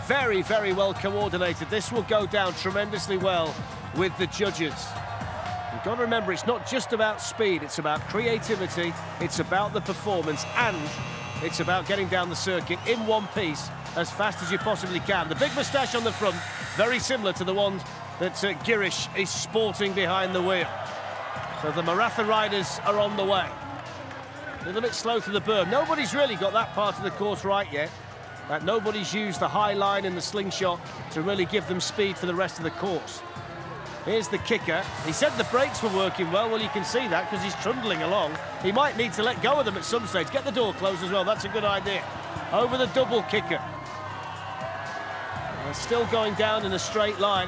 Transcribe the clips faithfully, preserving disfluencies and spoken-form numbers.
very, very well coordinated. This will go down tremendously well with the judges. You've got to remember, it's not just about speed, it's about creativity, it's about the performance, and it's about getting down the circuit in one piece as fast as you possibly can. The big moustache on the front, very similar to the one that uh, Girish is sporting behind the wheel. So the Maratha riders are on the way. A little bit slow to the berm. Nobody's really got that part of the course right yet. Uh, nobody's used the high line and the slingshot to really give them speed for the rest of the course. Here's the kicker. He said the brakes were working well. Well, you can see that because he's trundling along. He might need to let go of them at some stage. Get the door closed as well. That's a good idea. Over the double kicker. They're still going down in a straight line.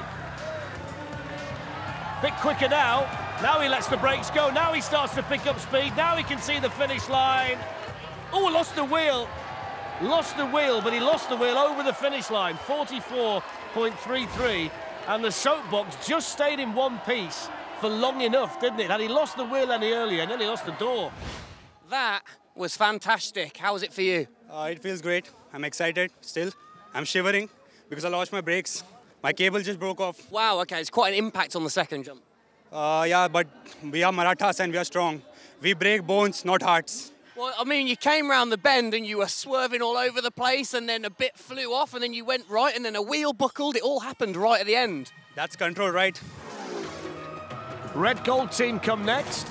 Bit quicker now. Now he lets the brakes go. Now he starts to pick up speed. Now he can see the finish line. Oh, lost the wheel. Lost the wheel, but he lost the wheel over the finish line. forty-four point three three. And the soapbox just stayed in one piece for long enough, didn't it? Had he lost the wheel any earlier, and then he lost the door. That was fantastic. How was it for you? Uh, it feels great. I'm excited still. I'm shivering because I lost my brakes. My cable just broke off. Wow, OK, it's quite an impact on the second jump. Uh, yeah, but we are Marathas and we are strong. We break bones, not hearts. Well, I mean, you came round the bend and you were swerving all over the place and then a bit flew off and then you went right and then a wheel buckled. It all happened right at the end. That's control, right? Red Gold team come next.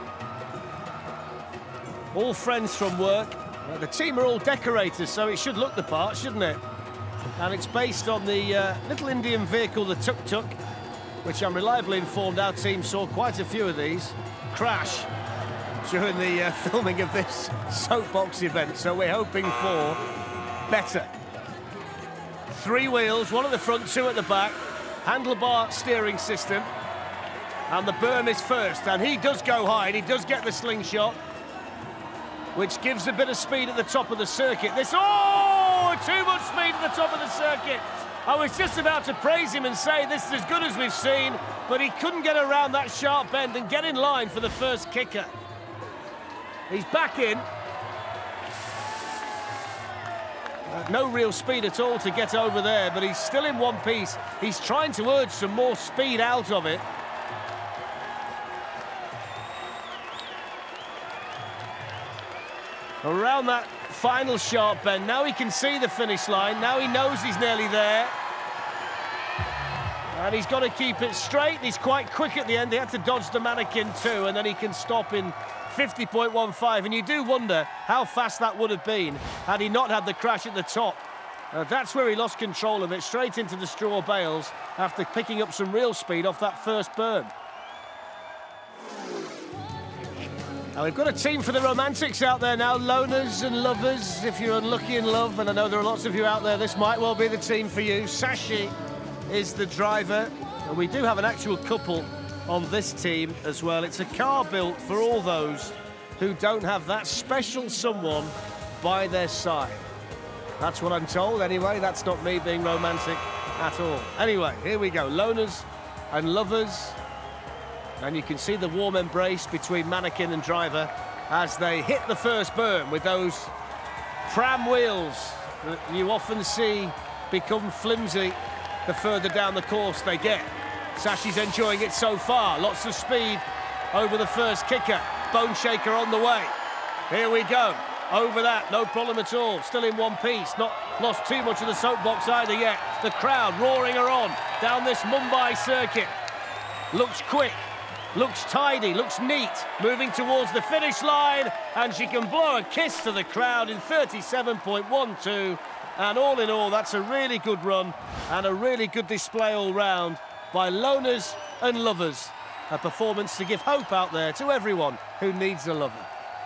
All friends from work. Well, the team are all decorators, so it should look the part, shouldn't it? And it's based on the uh, little Indian vehicle, the Tuk Tuk, which I'm reliably informed our team saw quite a few of these crash during the uh, filming of this soapbox event, so we're hoping for better. Three wheels, one at the front, two at the back, handlebar steering system, and the berm is first, and he does go high, and he does get the slingshot, which gives a bit of speed at the top of the circuit. This, oh, too much speed at the top of the circuit. I was just about to praise him and say this is as good as we've seen, but he couldn't get around that sharp bend and get in line for the first kicker. He's back in. Uh, no real speed at all to get over there, but he's still in one piece. He's trying to urge some more speed out of it. Around that final sharp bend. Now he can see the finish line. Now he knows he's nearly there. And he's got to keep it straight. He's quite quick at the end. He had to dodge the mannequin too, and then he can stop in fifty point one five, and you do wonder how fast that would have been had he not had the crash at the top. Uh, that's where he lost control of it, straight into the straw bales after picking up some real speed off that first berm. Now we've got a team for the romantics out there now, loners and lovers. If you're unlucky in love, and I know there are lots of you out there, this might well be the team for you. Sashi is the driver, and we do have an actual couple on this team as well. It's a car built for all those who don't have that special someone by their side. That's what I'm told anyway. That's not me being romantic at all. Anyway, here we go. Loners and lovers. And you can see the warm embrace between mannequin and driver as they hit the first berm with those pram wheels that you often see become flimsy the further down the course they get. Sashi's enjoying it so far. Lots of speed over the first kicker. Bone shaker on the way. Here we go. Over that, no problem at all. Still in one piece. Not lost too much of the soapbox either yet. The crowd roaring her on down this Mumbai circuit. Looks quick, looks tidy, looks neat. Moving towards the finish line, and she can blow a kiss to the crowd in thirty-seven point one two. And all in all, that's a really good run and a really good display all round by loners and lovers. A performance to give hope out there to everyone who needs a lover.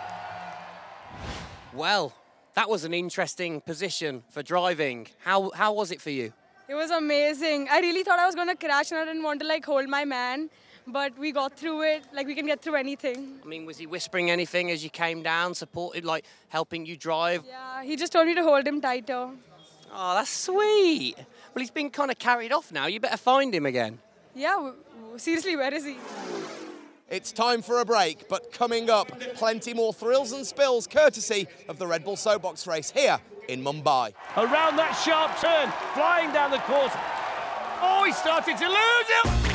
Well, that was an interesting position for driving. How, how was it for you? It was amazing. I really thought I was going to crash and I didn't want to like hold my man, but we got through it. Like we can get through anything. I mean, was he whispering anything as you came down, supported, like helping you drive? Yeah, he just told me to hold him tighter. Oh, that's sweet. Well, he's been kind of carried off now. You better find him again. Yeah, seriously, where is he? It's time for a break, but coming up, plenty more thrills and spills courtesy of the Red Bull Soapbox race here in Mumbai. Around that sharp turn, flying down the course. Oh, he started to lose it!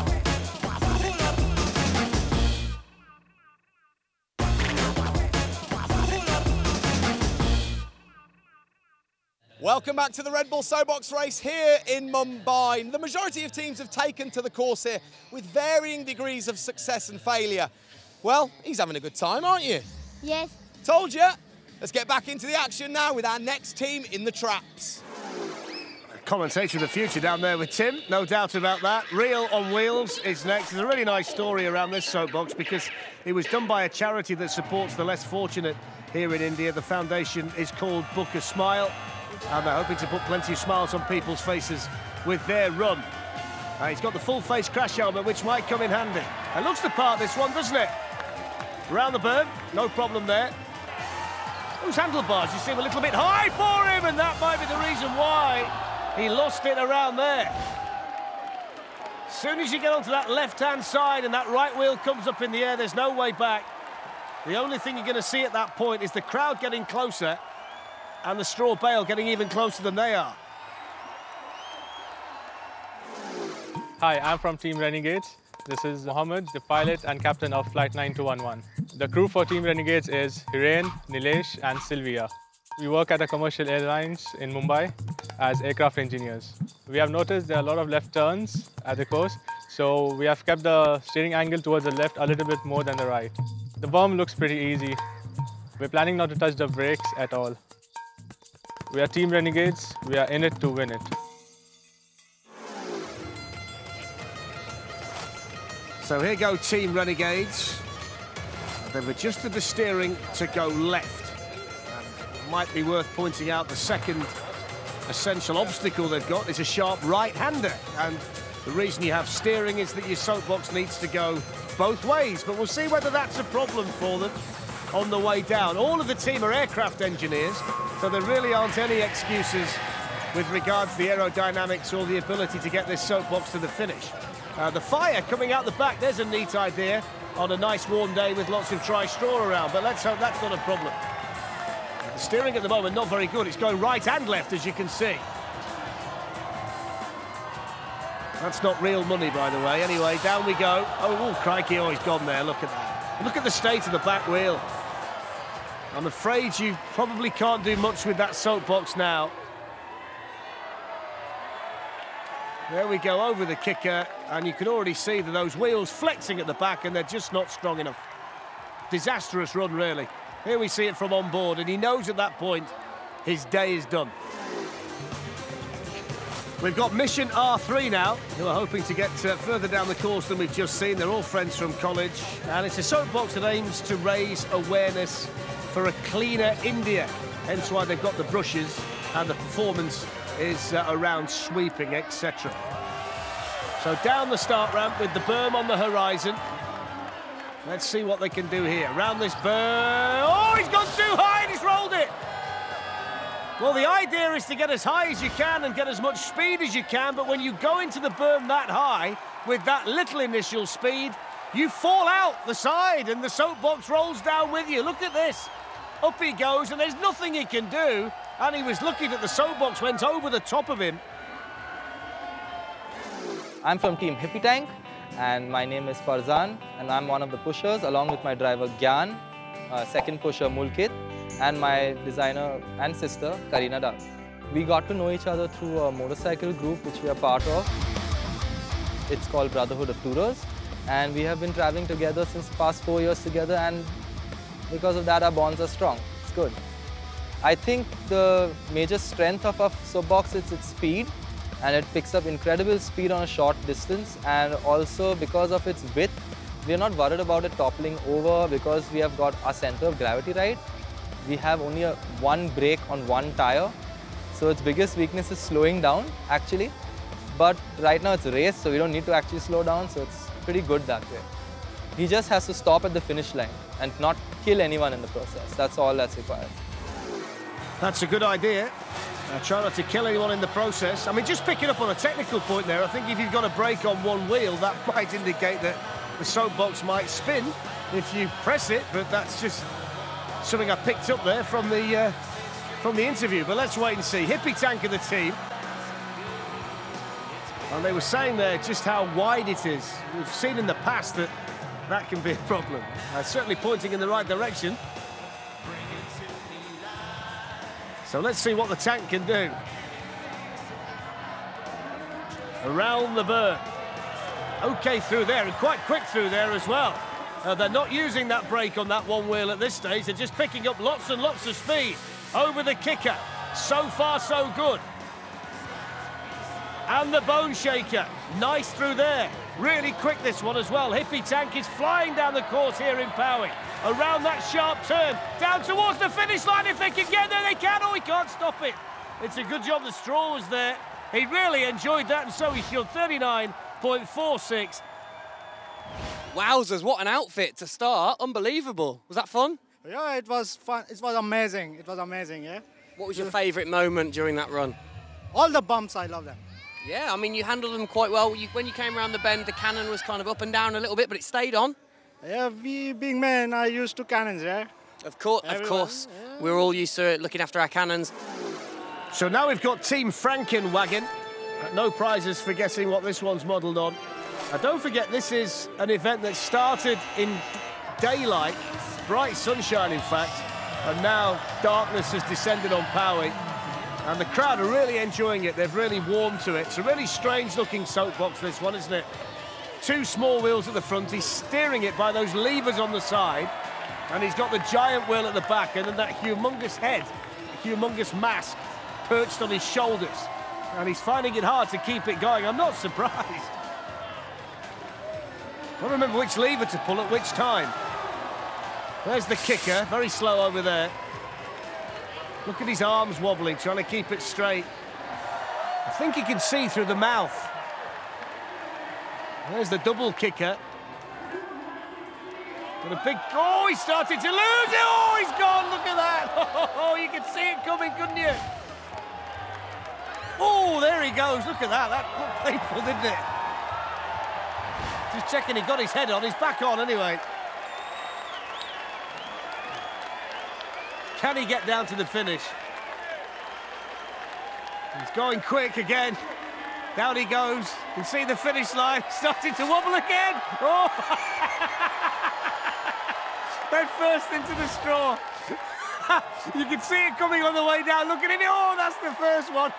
Welcome back to the Red Bull Soapbox race here in Mumbai. The majority of teams have taken to the course here with varying degrees of success and failure. Well, he's having a good time, aren't you? Yes. Told you. Let's get back into the action now with our next team in the traps. Commentator of the future down there with Tim, no doubt about that. Real on Wheels is next. There's a really nice story around this soapbox because it was done by a charity that supports the less fortunate here in India. The foundation is called Book a Smile, and they're hoping to put plenty of smiles on people's faces with their run. Uh, he's got the full face crash helmet, which might come in handy. It looks the part, this one, doesn't it? Around the berm, no problem there. Those handlebars, you seem a little bit high for him, and that might be the reason why he lost it around there. As soon as you get onto that left-hand side and that right wheel comes up in the air, there's no way back. The only thing you're going to see at that point is the crowd getting closer and the straw bale getting even closer than they are. Hi, I'm from Team Renegades. This is Mohammed, the pilot and captain of Flight nine two one one. The crew for Team Renegades is Hiren, Nilesh and Sylvia. We work at a commercial airlines in Mumbai as aircraft engineers. We have noticed there are a lot of left turns at the course, so we have kept the steering angle towards the left a little bit more than the right. The berm looks pretty easy. We're planning not to touch the brakes at all. We are Team Renegades, we are in it to win it. So here go Team Renegades. They've adjusted the steering to go left. And might be worth pointing out the second essential obstacle they've got is a sharp right-hander. And the reason you have steering is that your soapbox needs to go both ways. But we'll see whether that's a problem for them on the way down. All of the team are aircraft engineers, so there really aren't any excuses with regards to the aerodynamics or the ability to get this soapbox to the finish. Uh, the fire coming out the back, there's a neat idea on a nice warm day with lots of dry straw around, but let's hope that's not a problem. The steering at the moment, not very good. It's going right and left, as you can see. That's not real money, by the way. Anyway, down we go. Oh, oh crikey, oh, he's gone there. Look at that. Look at the state of the back wheel. I'm afraid you probably can't do much with that soapbox now. There we go, over the kicker, and you can already see that those wheels flexing at the back and they're just not strong enough. Disastrous run, really. Here we see it from on board, and he knows at that point his day is done. We've got Mission R three now, who are hoping to get uh, further down the course than we've just seen. They're all friends from college, and it's a soapbox that aims to raise awareness for a cleaner India. Hence why they've got the brushes and the performance is uh, around sweeping, et cetera. So down the start ramp with the berm on the horizon. Let's see what they can do here. Round this berm. Oh, he's gone too high and he's rolled it. Well, the idea is to get as high as you can and get as much speed as you can, but when you go into the berm that high with that little initial speed, you fall out the side and the soapbox rolls down with you. Look at this. Up he goes and there's nothing he can do. And he was lucky that the soapbox went over the top of him. I'm from Team Hippie Tank, and my name is Farzan, and I'm one of the pushers along with my driver Gyan, uh, second pusher Mulkit, and my designer and sister Karina Da. We got to know each other through a motorcycle group which we are part of. It's called Brotherhood of Tourers, and we have been traveling together since the past four years together, and because of that our bonds are strong. It's good. I think the major strength of our soapbox is its speed, and it picks up incredible speed on a short distance, and also because of its width, we are not worried about it toppling over because we have got our center of gravity right. We have only a one brake on one tire, so its biggest weakness is slowing down actually, but right now it's a race, so we don't need to actually slow down, so it's pretty good that way. He just has to stop at the finish line and not kill anyone in the process. That's all that's required. That's a good idea. Uh, try not to kill anyone in the process. I mean, just picking up on a technical point there, I think if you've got a brake on one wheel, that might indicate that the soapbox might spin if you press it, but that's just something I picked up there from the uh, from the interview, but let's wait and see. Hippie Tank of the team. And they were saying there just how wide it is. We've seen in the past that that can be a problem. Uh, certainly pointing in the right direction. So let's see what the tank can do. Around the berm. Okay through there, and quite quick through there as well. Uh, they're not using that brake on that one wheel at this stage. They're just picking up lots and lots of speed over the kicker. So far, so good. And the Bone Shaker, nice through there. Really quick this one as well. Hippie Tank is flying down the course here in Powie. Around that sharp turn, down towards the finish line. If they can get there, they can. Oh, he can't stop it. It's a good job the straw was there. He really enjoyed that, and so he showed thirty-nine point four six. Wowzers, what an outfit to start. Unbelievable. Was that fun? Yeah, it was fun. It was amazing. It was amazing, yeah. What was your favourite moment during that run? All the bumps, I love them. Yeah, I mean, you handled them quite well. You, when you came around the bend, the cannon was kind of up and down a little bit, but it stayed on. Yeah, we being men are used to cannons, yeah? Of course, Everyone, of course. yeah. We're all used to it, looking after our cannons. So now we've got Team Frankenwagen. No prizes for guessing what this one's modelled on. Now don't forget, this is an event that started in daylight, bright sunshine in fact, and now darkness has descended on Powie. And the crowd are really enjoying it. They've really warmed to it. It's a really strange looking soapbox, this one, isn't it? Two small wheels at the front. He's steering it by those levers on the side. And he's got the giant wheel at the back, and then that humongous head, humongous mask perched on his shoulders. And he's finding it hard to keep it going. I'm not surprised. I don't remember which lever to pull at which time. There's the kicker, very slow over there. Look at his arms wobbling, trying to keep it straight. I think he can see through the mouth. There's the double kicker. Got a big... Oh, he started to lose it! Oh, he's gone, look at that! Oh, you could see it coming, couldn't you? Oh, there he goes, look at that. That looked painful, didn't it? Just checking he got his head on. He's back on anyway. Can he get down to the finish? He's going quick again. Down he goes. You can see the finish line. Starting to wobble again. Oh! Head first into the straw. You can see it coming on the way down. Look at it. Oh, that's the first one.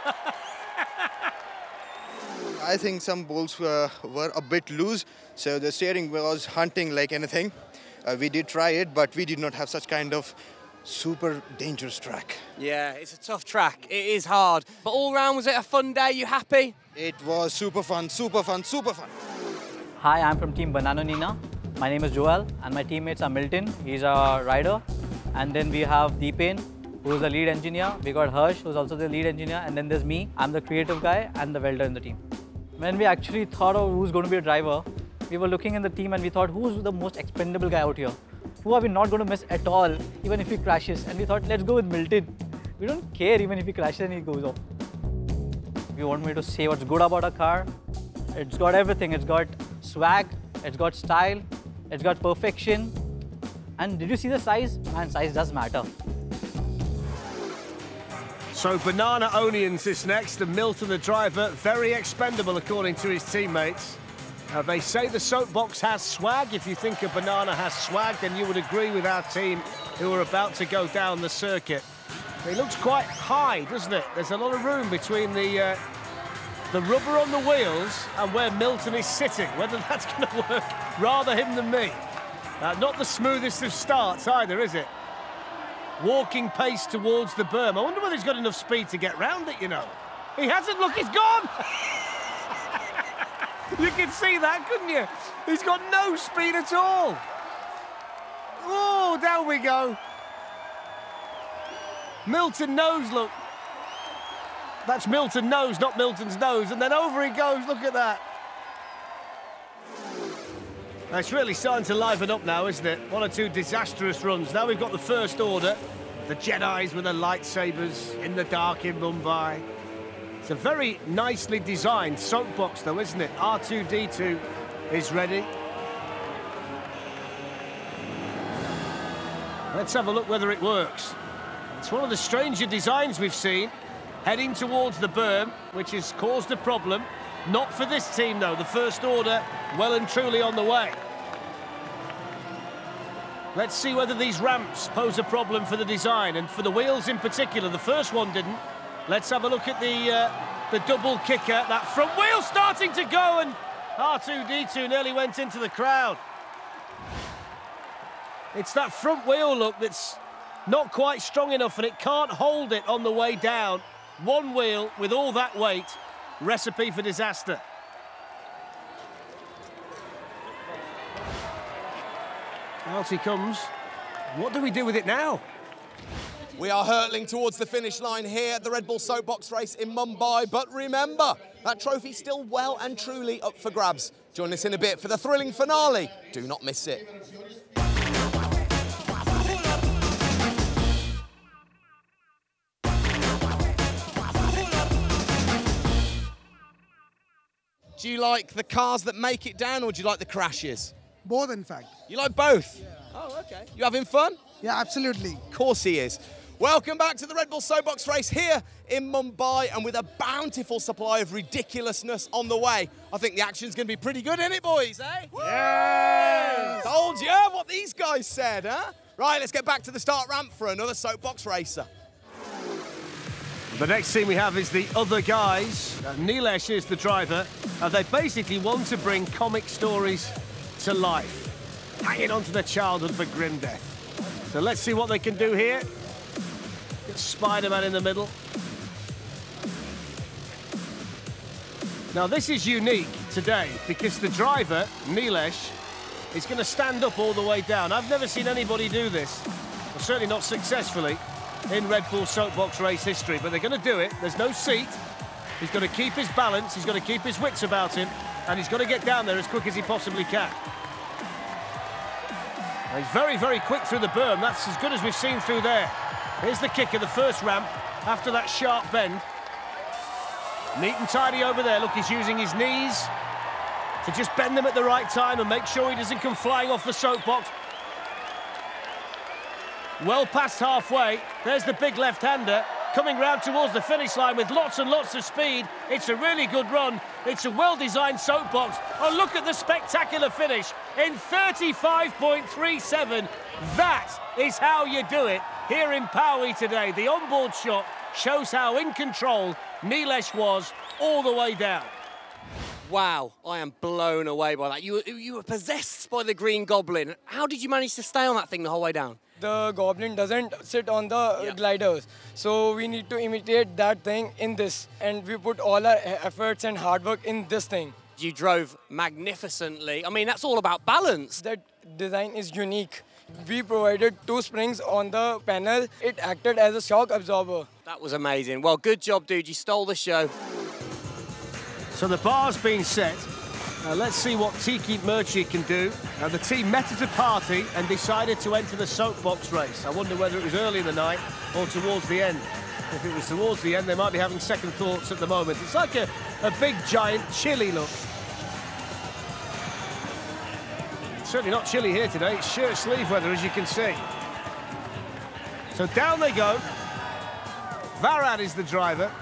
I think some bolts were, were a bit loose, so the steering was hunting like anything. Uh, we did try it, but we did not have such kind of super dangerous track. Yeah, it's a tough track. It is hard. But all round, was it a fun day? You happy? It was super fun, super fun, super fun. Hi, I'm from Team Banana Nina. My name is Joel, and my teammates are Milton. He's a rider. And then we have Deepen, who's the lead engineer. We got Harsh, who's also the lead engineer. And then there's me. I'm the creative guy and the welder in the team. When we actually thought of who's going to be a driver, we were looking in the team and we thought, who's the most expendable guy out here? Who are we not going to miss at all, even if he crashes? And we thought, let's go with Milton. We don't care even if he crashes and he goes off. If you want me to say what's good about a car, it's got everything. It's got swag, it's got style, it's got perfection. And did you see the size? Man, size does matter. So Banana Onions is next, and Milton, the driver, very expendable according to his teammates. Uh, they say the soapbox has swag. If you think a banana has swag, then you would agree with our team who are about to go down the circuit. It looks quite high, doesn't it? There's a lot of room between the uh, the rubber on the wheels and where Milton is sitting. Whether that's going to work, rather him than me. Uh, not the smoothest of starts either, is it? Walking pace towards the berm. I wonder whether he's got enough speed to get round it, you know. He hasn't, look, he's gone! You can see that, couldn't you? He's got no speed at all. Oh, down we go. Milton knows, look. That's Milton knows, not Milton's nose. And then over he goes, look at that. It's really starting to liven up now, isn't it? One or two disastrous runs. Now we've got the First Order, the Jedis with their lightsabers in the dark in Mumbai. It's a very nicely designed soapbox, though, isn't it? R two D two is ready. Let's have a look whether it works. It's one of the stranger designs we've seen, heading towards the berm, which has caused a problem. Not for this team, though. The first order well and truly on the way. Let's see whether these ramps pose a problem for the design, and for the wheels in particular. The first one didn't. Let's have a look at the, uh, the double kicker. That front wheel starting to go, and R two D two nearly went into the crowd. It's that front wheel, look, that's not quite strong enough, and it can't hold it on the way down. One wheel with all that weight, recipe for disaster. Out he comes. What do we do with it now? We are hurtling towards the finish line here at the Red Bull Soapbox race in Mumbai. But remember, that trophy's still well and truly up for grabs. Join us in a bit for the thrilling finale. Do not miss it. Do you like the cars that make it down, or do you like the crashes? Both, in fact. You like both? Yeah. Oh, okay. You having fun? Yeah, absolutely. Of course he is. Welcome back to the Red Bull Soapbox race here in Mumbai, and with a bountiful supply of ridiculousness on the way. I think the action's going to be pretty good, isn't it, boys, eh? Yeah! Told you what these guys said, huh? Right, let's get back to the start ramp for another Soapbox racer. The next team we have is the other guys. Uh, Nilesh is the driver. Uh, they basically want to bring comic stories to life, hanging on to their childhood for grim death. So let's see what they can do here. Get Spider-Man in the middle. Now this is unique today because the driver, Nilesh, is going to stand up all the way down. I've never seen anybody do this, well, certainly not successfully, in Red Bull Soapbox race history, but they're going to do it. There's no seat. He's got to keep his balance, he's got to keep his wits about him, and he's got to get down there as quick as he possibly can. He's very, very quick through the berm. That's as good as we've seen through there. Here's the kicker, the first ramp, after that sharp bend. Neat and tidy over there. Look, he's using his knees to just bend them at the right time and make sure he doesn't come flying off the soapbox. Well past halfway. There's the big left-hander coming round towards the finish line with lots and lots of speed. It's a really good run. It's a well-designed soapbox. Oh, look at the spectacular finish in thirty-five point three seven. That is how you do it here in Paui today. The onboard shot shows how in control Nilesh was all the way down. Wow, I am blown away by that. You were, you were possessed by the Green Goblin. How did you manage to stay on that thing the whole way down? The Goblin doesn't sit on the yeah. gliders, so we need to imitate that thing in this, and we put all our efforts and hard work in this thing. You drove magnificently. I mean, that's all about balance. That design is unique. We provided two springs on the panel. It acted as a shock absorber. That was amazing. Well, good job, dude. You stole the show. So the bar's been set. Now let's see what Tiki Murchie can do. Now the team met at a party and decided to enter the soapbox race. I wonder whether it was early in the night or towards the end. If it was towards the end, they might be having second thoughts at the moment. It's like a, a big, giant chilly look. It's certainly not chilly here today. It's shirt sleeve weather, as you can see. So down they go. Varad is the driver.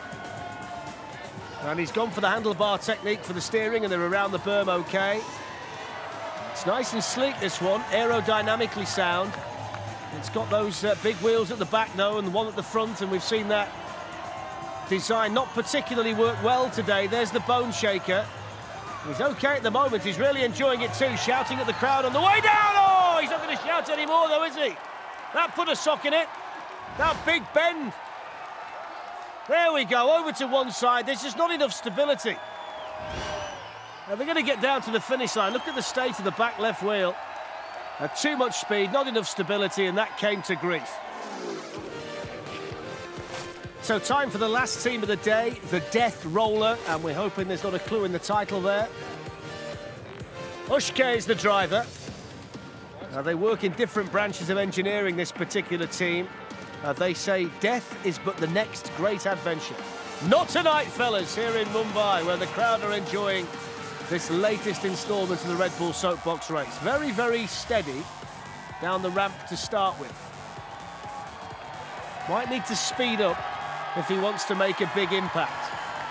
And he's gone for the handlebar technique for the steering, and they're around the berm okay. It's nice and sleek, this one, aerodynamically sound. It's got those uh, big wheels at the back, though, and the one at the front, and we've seen that design not particularly work well today. There's the bone shaker. He's okay at the moment. He's really enjoying it too, shouting at the crowd on the way down. Oh, he's not going to shout anymore, though, is he? That put a sock in it. That big bend. There we go, over to one side. There's just not enough stability. Now they're going to get down to the finish line. Look at the state of the back left wheel. Uh, too much speed, not enough stability, and that came to grief. So time for the last team of the day, the Death Roller, and we're hoping there's not a clue in the title there. Ushke is the driver. Now they work in different branches of engineering, this particular team. Uh, they say death is but the next great adventure. Not tonight, fellas, here in Mumbai, where the crowd are enjoying this latest instalment of the Red Bull Soapbox race. Very, very steady down the ramp to start with. Might need to speed up if he wants to make a big impact.